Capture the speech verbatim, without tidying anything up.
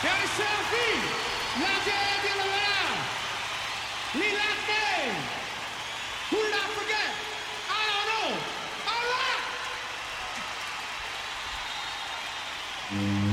E a selfie, la gente lo verá. We like name. Who did I forget? I don't know. All right.